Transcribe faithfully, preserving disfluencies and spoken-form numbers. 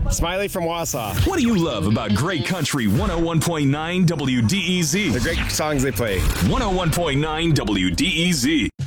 Smiley from Wausau. What do you love about Great Country one oh one point nine W D E Z? The great songs they play. one oh one point nine W D E Z.